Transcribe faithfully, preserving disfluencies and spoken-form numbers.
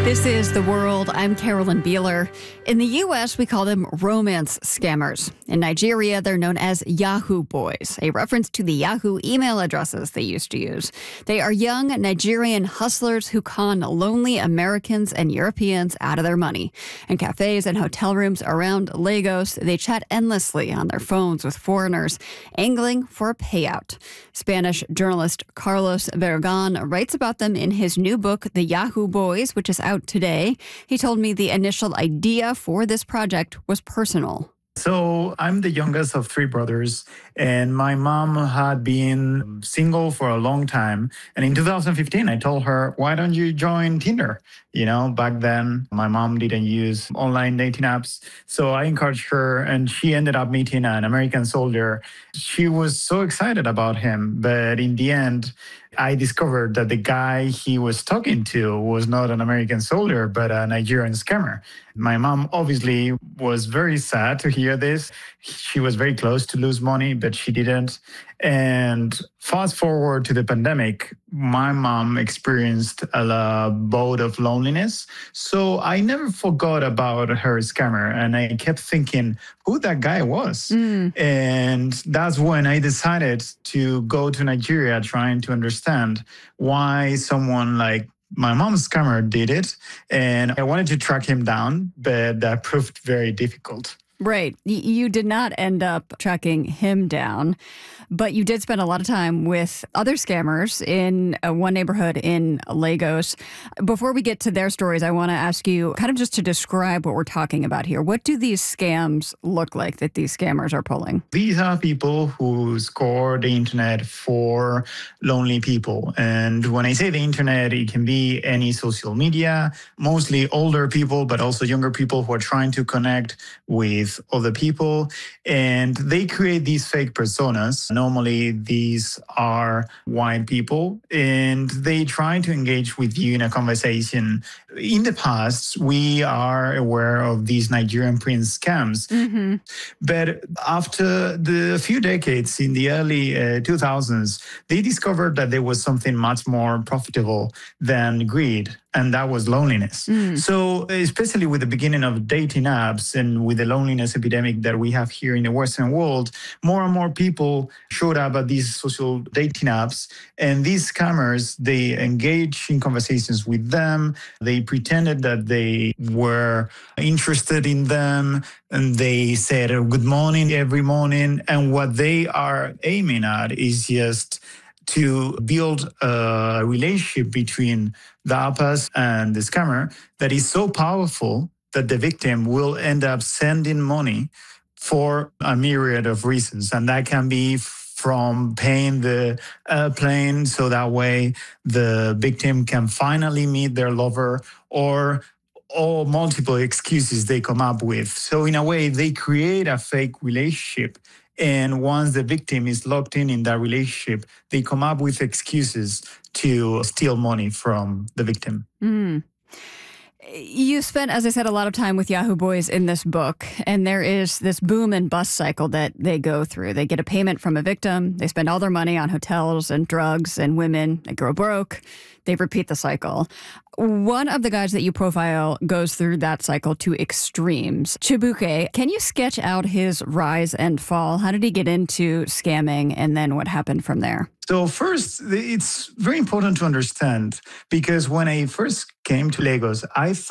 This is The World. I'm Carolyn Beeler. In the U S, we call them romance scammers. In Nigeria, they're known as Yahoo Boys, a reference to the Yahoo email addresses they used to use. They are young Nigerian hustlers who con lonely Americans and Europeans out of their money. In cafes and hotel rooms around Lagos, they chat endlessly on their phones with foreigners, angling for a payout. Spanish journalist Carlos Vergan writes about them in his new book, The Yahoo Boys, which is out today. He told me the initial idea for this project was personal. So I'm the youngest of three brothers, and my mom had been single for a long time. And in two thousand fifteen, I told her, why don't you join Tinder? You know, back then, my mom didn't use online dating apps. So I encouraged her, and she ended up meeting an American soldier. She was so excited about him. But in the end, I discovered that the guy he was talking to was not an American soldier, but a Nigerian scammer. My mom obviously was very sad to hear this. She was very close to lose money, but she didn't. And fast forward to the pandemic, my mom experienced a bout of loneliness. So I never forgot about her scammer. And I kept thinking who that guy was. Mm. And that's when I decided to go to Nigeria trying to understand why someone like my mom's scammer did it. And I wanted to track him down, but that proved very difficult. Right. You did not end up tracking him down, but you did spend a lot of time with other scammers in uh, one neighborhood in Lagos. Before we get to their stories, I want to ask you kind of just to describe what we're talking about here. What do these scams look like that these scammers are pulling? These are people who score the internet for lonely people. And when I say the internet, it can be any social media, mostly older people, but also younger people who are trying to connect with other people, and they create these fake personas. Normally, these are white people, and they try to engage with you in a conversation. In the past, we are aware of these Nigerian prince scams, mm-hmm. but after the few decades in the early uh, two thousands, they discovered that there was something much more profitable than greed. And that was loneliness. Mm. So especially with the beginning of dating apps and with the loneliness epidemic that we have here in the Western world, more and more people showed up at these social dating apps. And these scammers, they engage in conversations with them. They pretended that they were interested in them. And they said good morning every morning. And what they are aiming at is just to build a relationship between the person and the scammer that is so powerful that the victim will end up sending money for a myriad of reasons. And that can be from paying the airplane so that way the victim can finally meet their lover, or all multiple excuses they come up with. So in a way, they create a fake relationship. And once the victim is locked in in that relationship, they come up with excuses to steal money from the victim. Mm. You spent, as I said, a lot of time with Yahoo Boys in this book, and there is this boom and bust cycle that they go through. They get a payment from a victim, they spend all their money on hotels and drugs and women, they grow broke, they repeat the cycle. One of the guys that you profile goes through that cycle to extremes. Chibuke, can you sketch out his rise and fall? How did he get into scamming, and then what happened from there? So first, it's very important to understand, because when I first came to Lagos, I thought